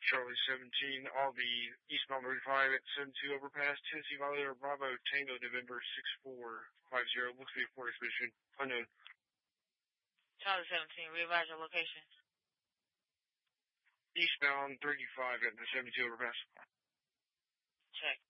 Charlie 17, I'll be eastbound 35 at 72 overpass, Tennessee Violator Bravo Tango November 6450. Looks to be a port expedition. Unknown. Charlie 17, revise your location. Eastbound 35 at the 72 overpass. Check.